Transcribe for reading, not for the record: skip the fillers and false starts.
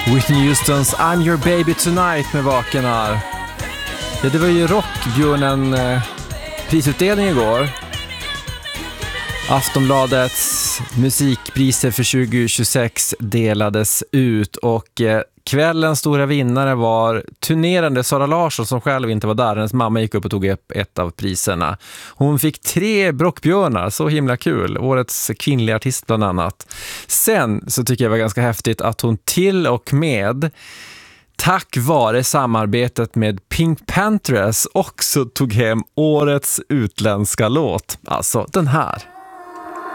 Whitney Houstons I'm Your Baby Tonight med Vaken här. Ja, det var ju Rockbjörnen prisutdelning igår. Aftonbladets musikpriser för 2026 delades ut och kvällens stora vinnare var turnerande Sara Larsson som själv inte var där. Hennes mamma gick upp och tog upp ett av priserna. Hon fick 3 Brockbjörnar, så himla kul. Årets kvinnliga artist bland annat. Sen så tycker jag det var ganska häftigt att hon till och med tack vare samarbetet med Pink Panthers också tog hem årets utländska låt. Alltså den här.